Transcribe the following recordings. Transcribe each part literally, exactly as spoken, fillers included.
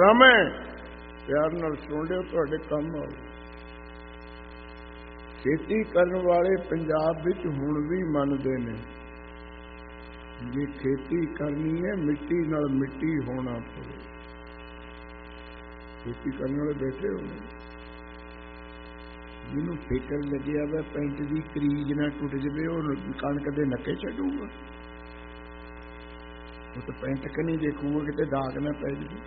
समय प्यार नाल सुन लियो, तुहाडे काम आऊ। खेती करन वाले पंजाब विच हुण भी मनदे ने, जे खेती करनी है मिट्टी नाल मिट्टी होना पवे। खेती करने वाले बैठे होने, जिन्हों फिकर लग्या वा पेंट की क्रीज ना टुट जाए, और कणक दे नके छड्डूगा, वो तो पेंट क नहीं देखूगा किते दाग ना पै जाए।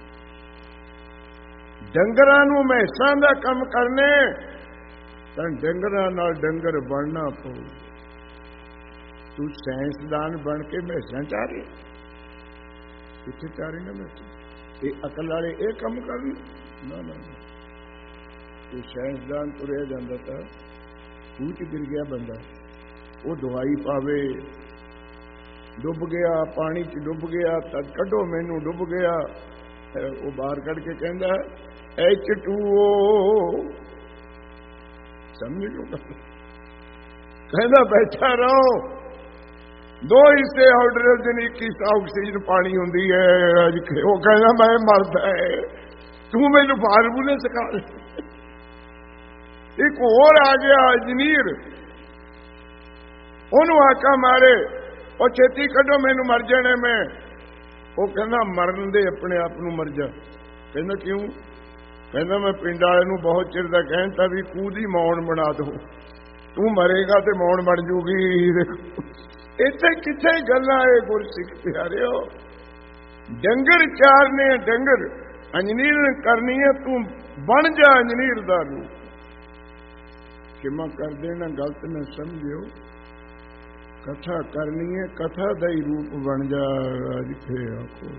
डंगरां नूं मैसां दा काम करने तां डंगरां नाल डंगर बनना पऊ। तू साइंसदान बन के मैसां चारे, किथे चारेगा मैसां? ये अकल वाले ये काम करन ना ना। तू साइंसदान तुरिया जांदा तां खूह च गिर गया बंदा, वो दवाई पावे, डुब गया पानी च डुब गया, तद कढो मैनू डुब गया, वो बाहर कढ़ के कहंदा एच टू ओ, समझ लो, कहंदा बैठा रहो, दो हिस्से हाइड्रोजन एक हिस्सा ऑक्सीजन पानी होंदी है। वो कहना मैं मरदा है, तू मैनू फार्मूले सिखा। एक और आ गया इंजीनियर, ओनू आका मारे और छेती कढो मैनू मर जाने मैं। वो कहना मरन दे अपने आप नू मर जा। कहना क्यों? कहना मैं पिंड वाले नू बहुत चिर दा कहता भी खूह दी मौन बना दो, तू मरेगा तो मौन बन जूगी। इत्थे किथे गल्लां ए गुरसिख प्यारिओ, डंगर चारने डंगर इंजीनियर करनी है, तू बन जा इंजीनियर दा रूप। क्षमा कर देना गलत न समझियो, कथा करनी है कथा दा ही रूप बन जा। जिथे आखो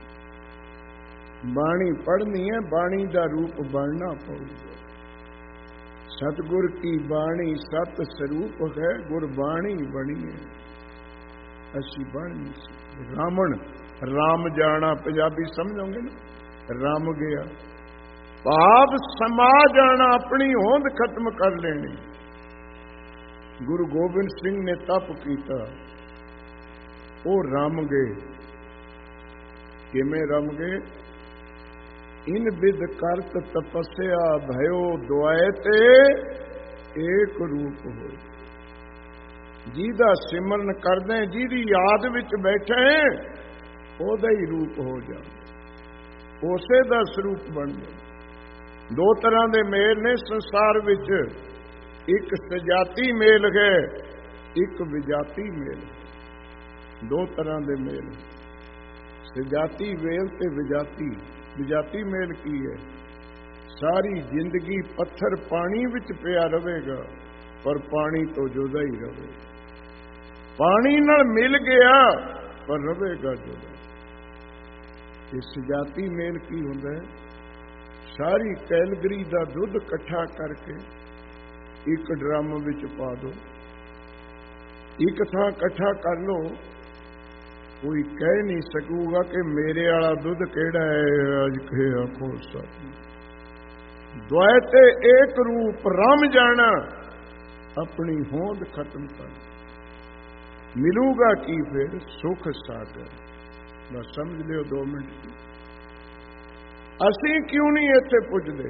बाणी पढ़नी है, बाणी दा रूप बनना पऊगा। सतगुर की बाणी सत स्वरूप है, गुरबाणी बनी है, असी बन नहीं सकते। रावण राम जाना, पंजाबी समझोगे ना, राम गया भाव समा जाना, अपनी होंद खत्म कर लेनी। गुरु गोबिंद सिंह ने तप किया, वो रम गए। किमें रम गए? इन विद करत तपस्या भयो द्वैते एक रूप हो। जिहदा सिमरन करदे, जिहदी याद विच बैठे, ओदा ही रूप हो जा, उसे दा स्वरूप बन जा। दो तरह के मेल ने संसार विच, एक सजाती मेल है, एक विजाती मेल। दो तरह के मेल, सजाती मेल ते विजाती। विजाती मेल की है? सारी जिंदगी पत्थर पानी विच पिया रहेगा, पर पानी तो जुदा ही रहेगा। पानी नाल मिल गया पर रहेगा जुदा। इस सजाती मेल की होंदा है? सारी कैलगरी का दुध इकट्ठा करके एक ड्रम विच पा दो, एक थां इकट्ठा कर लो, कोई कह नहीं सकूगा कि मेरे वाला दुध केड़ा है। अज के आखो सब द्वैते एक रूप रम जाना, अपनी होंद खत्म कर। मिलूगा की फिर? सुख सागर। बस समझ लियो दो मिनट की। असी क्यों नहीं इत्थे पुजदे?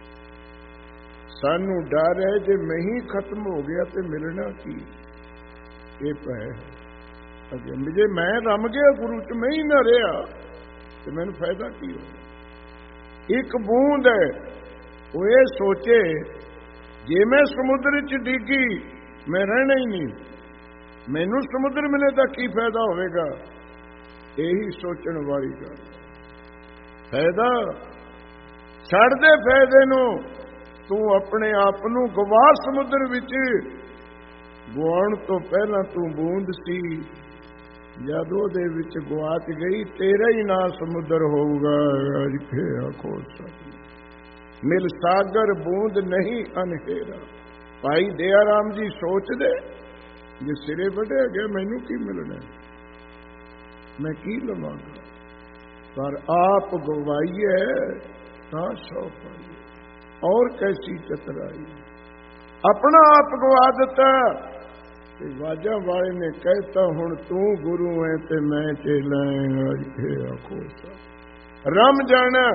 सानू डर है जे मैं ही खत्म हो गया तो मिलना की? ये पै अगे जे मैं रम गया गुरु च, मैं ही ना रहा तो मैनू फायदा की होगा? एक बूंद है, वो ये सोचे जे मैं समुद्र च डिगी मैं रहना ही नहीं, मैनू समुद्र मिले तो की फायदा होगा? यही सोचने वाली गल। फायदा छड़ दे फायदे नू, तू अपने आप नू गवा समुद्र विच। गुआउण तो पहला तू बूंद सी, जद ओहदे विच गुआच गई, तेरा ही ना समुद्र होगा। आखो मिल सागर बूंद नहीं अनहेरा। भाई दया राम जी सोच दे, जे सिरे बढ़े गया मैनू की मिलना, मैं की लवांगा? पर आप गवाइए ता सौ पाइए। और कैसी चतुराई, अपना आप गवा दिता। वाजा वाले ने कहता हुण तू गुरु है ते मैं चेला है। आखो रम जाना